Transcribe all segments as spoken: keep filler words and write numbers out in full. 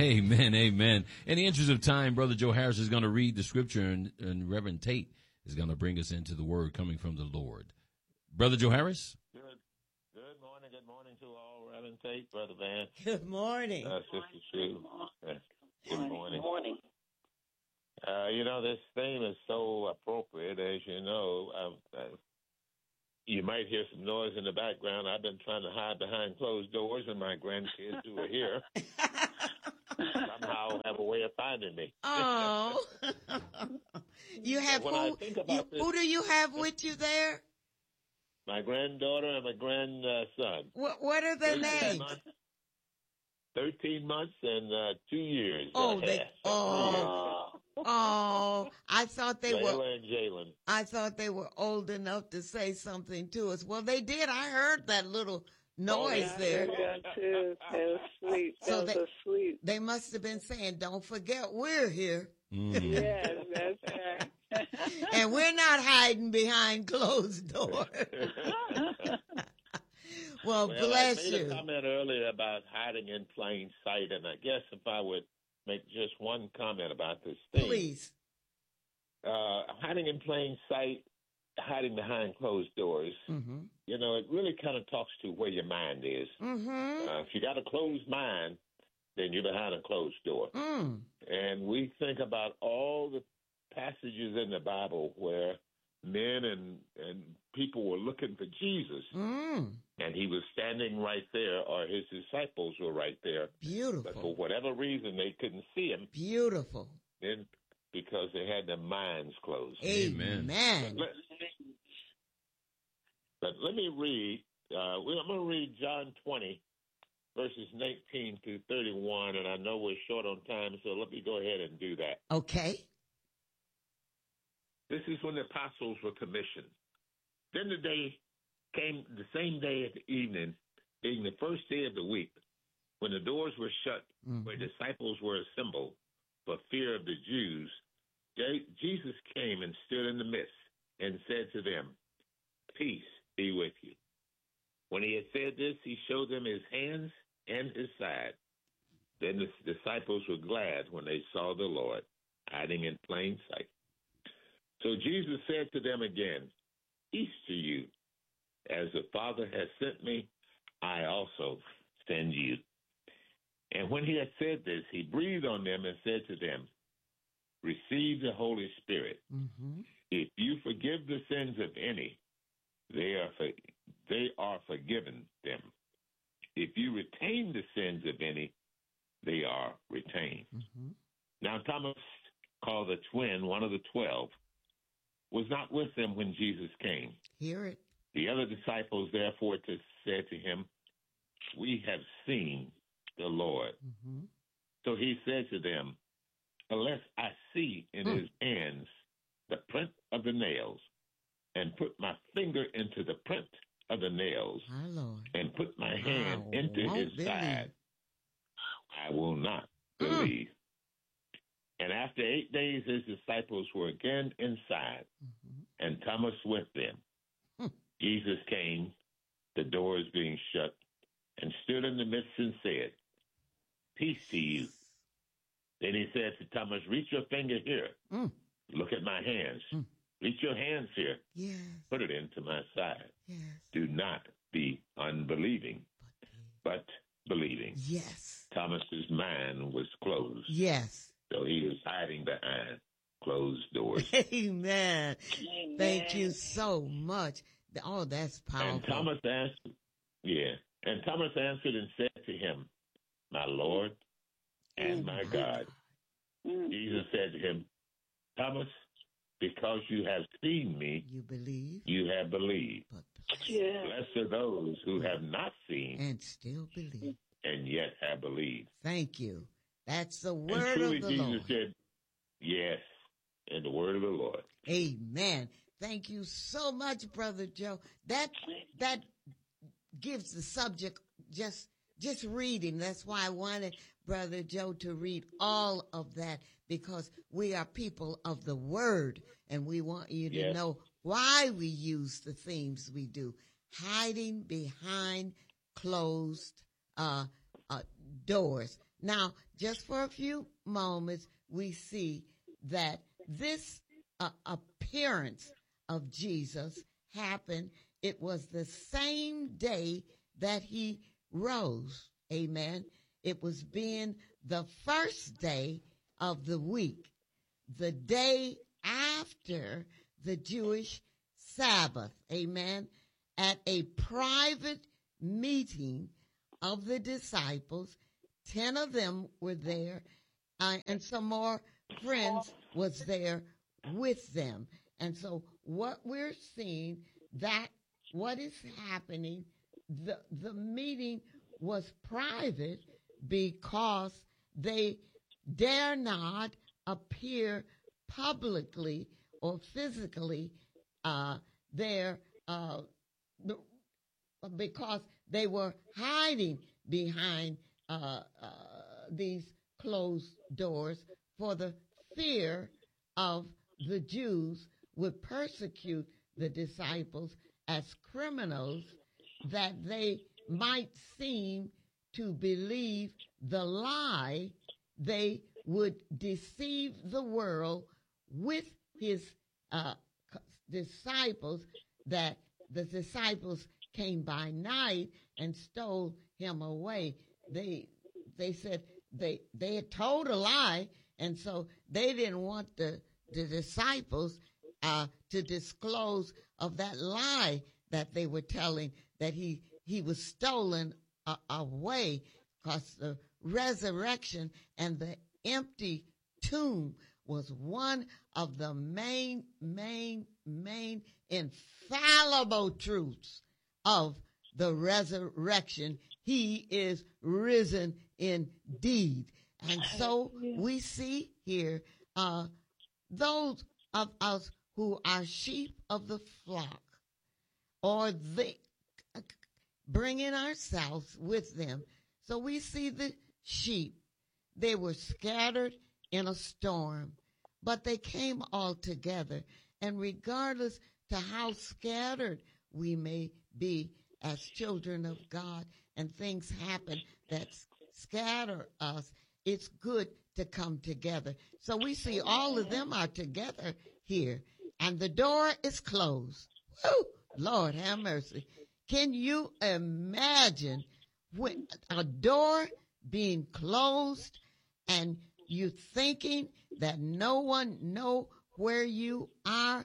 Amen, amen. In the interest of time, Brother Joe Harris is going to read the scripture, and, and Reverend Tate is going to bring us into the word coming from the Lord. Brother Joe Harris? Good, good morning, good morning to all. Reverend Tate, Brother Van. Good morning. Uh, Sister Sue. Uh, good morning. Good morning. Uh, you know, this theme is so appropriate, as you know. Uh, uh, you might hear some noise in the background. I've been trying to hide behind closed doors, and my grandkids who are here somehow have a way of finding me. Oh. You have when who? I think about You, this, who do you have with you there? My granddaughter and my grandson. What, what are their names? Months, Thirteen months and uh, two years. Oh, uh, they. half. Oh. Oh, I thought they Layla were. and Jalen. I thought they were old enough to say something to us. Well, they did. I heard that little noise Oh, there. Yeah, too. That was sweet. That So was they- so sweet. They must have been saying, "Don't forget, we're here." Mm. Yes, that's right. And we're not hiding behind closed doors. Well, Well, bless I made you. a comment earlier about hiding in plain sight, and I guess if I would make just one comment about this thing. Please. Uh, hiding in plain sight, hiding behind closed doors, Mm-hmm. you know, it really kind of talks to where your mind is. Mm-hmm. Uh, if you got a closed mind, then you're behind a closed door. Mm. And we think about all the passages in the Bible where men and, and people were looking for Jesus, Mm. and he was standing right there, or his disciples were right there. But for Beautiful. whatever reason, they couldn't see him, Beautiful. then because they had their minds closed. Amen. Amen. But, let, but let me read. Uh, well, I'm going to read John twenty, verses nineteen through thirty-one, and I know we're short on time, so let me go ahead and do that. Okay. This is when the apostles were commissioned. Then the day came, the same day at the evening, being the first day of the week, when the doors were shut, Mhm. where disciples were assembled for fear of the Jews, Je- Jesus came and stood in the midst and said to them, "Peace be with you." When he had said this, he showed them his hands and his side. Then the disciples were glad when they saw the Lord hiding in plain sight. So Jesus said to them again, "Peace to you. As the Father has sent me, I also send you." And when he had said this, he breathed on them and said to them, "Receive the Holy Spirit. Mm-hmm. If you forgive the sins of any, they are for, they are forgiven them. If you retain the sins of any, they are retained." Mm-hmm. Now Thomas, called the twin, one of the twelve, was not with them when Jesus came. Hear it. The other disciples therefore to, said to him, "We have seen the Lord." Mm-hmm. So he said to them, "Unless I see in Mm. his hands the print of the nails, and put my finger into the print of the nails, My Lord. and put my hand I into won't his believe. side, I will not Mm. believe." And after eight days, his disciples were again inside, Mm-hmm. and Thomas with them. Hmm. Jesus came, the doors being shut, and stood in the midst and said, "Peace to you." Then he said to Thomas, "Reach your finger here. Mm. Look at my hands. Mm. Reach your hands here. Yes. Put it into my side. Yes. Do not be unbelieving, but believing." Yes. Thomas's mind was closed, Yes. so he was hiding behind closed doors. Amen. Amen. Thank you so much. Oh, that's And powerful. Thomas answered, yeah, and Thomas answered and said to him, "My Lord and my God." Mm. Jesus said to him, "Thomas, because you have seen me, You believe, you have believed. but blessed Yeah. Blessed are those who have not seen and still believe. and yet have believed." Thank you. That's the And word truly of the Jesus Lord. said, yes, and the word of the Lord. Amen. Thank you so much, Brother Joe. That that gives the subject just just reading. That's why I wanted Brother Joe to read all of that, because we are people of the word, and we want you to Yes. know why we use the themes we do. Hiding behind closed uh, uh, doors. Now, just for a few moments, we see that this uh, appearance of Jesus happened. It was the same day that he rose. Amen. It was being the first day of the week, the day after the Jewish Sabbath. Amen. At a private meeting of the disciples, ten of them were there, uh, and some more friends was there with them. And so what we're seeing, that what is happening, the, the meeting was private because they dare not appear publicly or physically uh, there uh, because they were hiding behind uh, uh, these closed doors for the fear of the Jews would persecute the disciples as criminals, that they might seem to believe the lie. They would deceive the world with his uh, disciples, that the disciples came by night and stole him away. They they said they they had told a lie, and so they didn't want the the disciples uh, to disclose of that lie that they were telling, that he he was stolen uh, away, because the resurrection and the empty tomb was one of the main, main, main infallible truths of the resurrection. He is risen indeed. And so we see here uh, those of us who are sheep of the flock, or the bringing ourselves with them. So we see the sheep. They were scattered in a storm, but they came all together. And regardless to how scattered we may be as children of God, and things happen that scatter us, it's good to come together. So we see all of them are together here, and the door is closed. Woo! Lord have mercy. Can you imagine when a door being closed and you thinking that no one know where you are?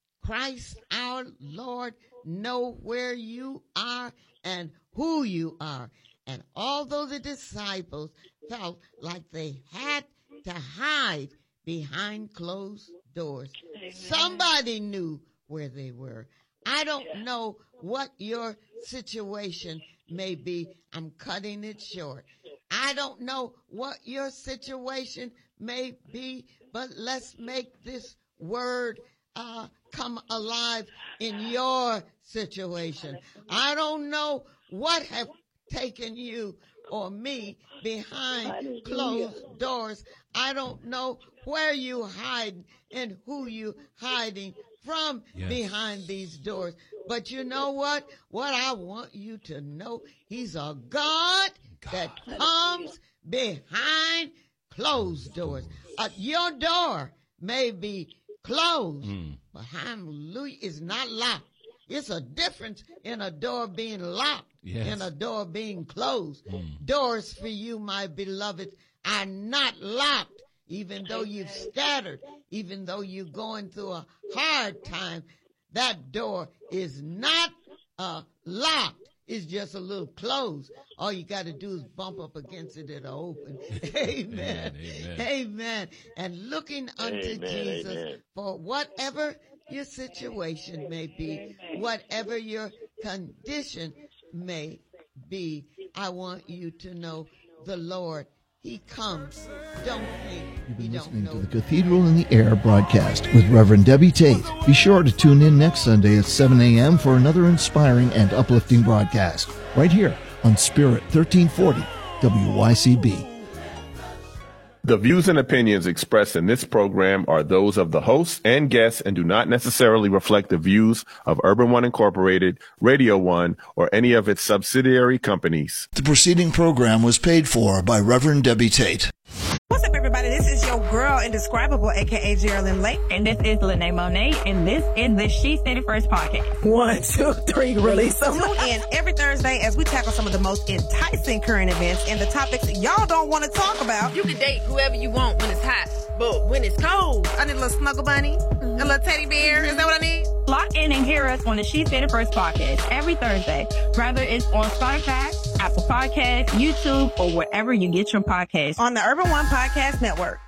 Christ our Lord know where you are and who you are. And although the disciples felt like they had to hide behind closed doors, Amen. Somebody knew where they were. I don't know what your situation may be. I'm cutting it short. I don't know what your situation may be, but let's make this word uh, come alive in your situation. I don't know what have taken you or me behind closed doors. I don't know where you hide and who you hiding from yes. behind these doors. But you know what? What I want you to know, he's a God, God. that comes behind closed doors. Uh, your door may be closed, mm. but hallelujah, it's not locked. It's a difference in a door being locked yes. and a door being closed. Mm. Doors for you, my beloved, are not locked. Even though you've scattered, even though you're going through a hard time, that door is not uh, locked. It's just a little closed. All you got to do is bump up against it, it'll open. Amen. Amen. Amen. And looking unto Amen. Jesus Amen. For whatever your situation may be, whatever your condition may be, I want you to know the Lord. He comes. Don't think You've been you listening don't know. to the Cathedral in the Air broadcast with Reverend Debbie Tate. Be sure to tune in next Sunday at seven a.m. for another inspiring and uplifting broadcast right here on Spirit thirteen forty W Y C B. The views and opinions expressed in this program are those of the hosts and guests and do not necessarily reflect the views of Urban One Incorporated, Radio One, or any of its subsidiary companies. The preceding program was paid for by Reverend Debbie Tate. What's up, everybody? This is your girl, Indescribable, a k a. Geraldine Lake. And this is Lene Monet, and this is the She Said It First podcast. One, two, three, release them. Tune in every Thursday as we tackle some of the most enticing current events and the topics y'all don't want to talk about. You can date whoever you want when it's hot, but when it's cold, I need a little snuggle bunny, mm-hmm. a little teddy bear. Is that what I need? Lock in and hear us on the She Said It First podcast every Thursday, whether it's on Spotify, Apple Podcasts, YouTube, or wherever you get your podcasts. On the Urban One Podcast Network.